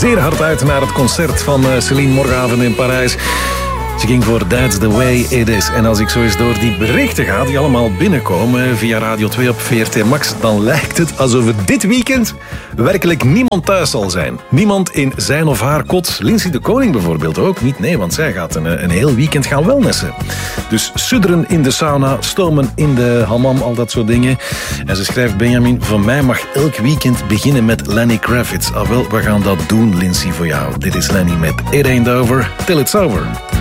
zeer hard uit naar het concert van Céline morgenavond in Parijs. Ze ging voor That's the Way It Is. En als ik zo eens door die berichten ga, die allemaal binnenkomen via Radio 2 op VRT Max, dan lijkt het alsof het dit weekend werkelijk niemand thuis zal zijn. Niemand in zijn of haar kot. Lindsay de Koning bijvoorbeeld ook niet. Nee, want zij gaat een heel weekend gaan wellnessen. Dus sudderen in de sauna, stomen in de hammam, al dat soort dingen. En ze schrijft, Benjamin, van mij mag elk weekend beginnen met Lenny Kravitz. Ah wel, we gaan dat doen, Lindsay, voor jou. Dit is Lenny met It Ain't Over Till It's Over.